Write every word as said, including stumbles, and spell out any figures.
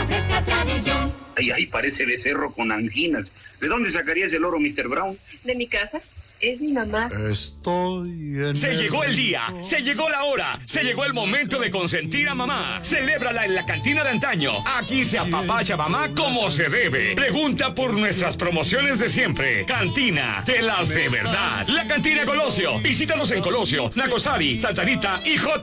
fresca tradición. Ay, ay, parece becerro con anginas. ¿De dónde sacarías el oro, mister Brown? De mi casa. Es mi mamá. Estoy en Se el llegó el día, se llegó la hora, se llegó el momento de consentir a mamá. Celébrala en la cantina de antaño. Aquí se apapacha mamá como se debe. Pregunta por nuestras promociones de siempre. Cantina de las de verdad. La cantina Colosio. Visítanos en Colosio, Nacosari, Santa Rita y J